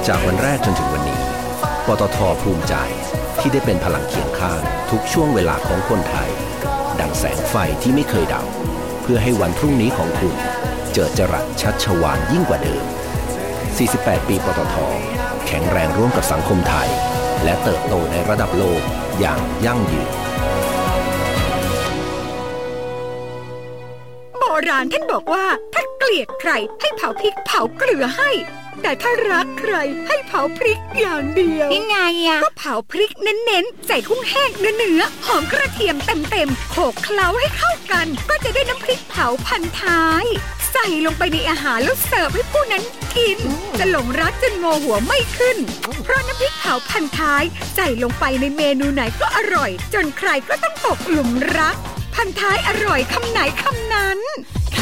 จากวันแรกจนถึงวันนี้ปตท.ภูมิใจที่ได้เป็นพลังเคียงข้างทุกช่วงเวลาของคนไทยดังแสงไฟที่ไม่เคยดับเพื่อให้วันพรุ่งนี้ของคุณเจิดจรัสชัชวาลยิ่งกว่าเดิม48 ปีปตท.แข็งแรงร่วมกับสังคมไทยและเติบโตในระดับโลกอย่างยั่งยืนโบราณท่านบอกว่าถ้าเกลียดใครให้เผาพริกเผาเกลือให้แต่ถ้ารักใครให้เผาพริกอย่างเดียวยังไงอะก็เผาพริกเน้นๆใส่กุ้งแห้งเนื้อหอมกระเทียมเต็มๆโขลกเคล้าให้เข้ากันก็จะได้น้ำพริกเผาพันท้ายใส่ลงไปในอาหารแล้วเสิร์ฟให้ผู้นั้นกินจะหลงรักจนงอหัวไม่ขึ้นเพราะน้ำพริกเผาพันท้ายใส่ลงไปในเมนูไหนก็อร่อยจนใครก็ต้องตกหลุมรักพันท้ายอร่อยคำไหนคำนั้น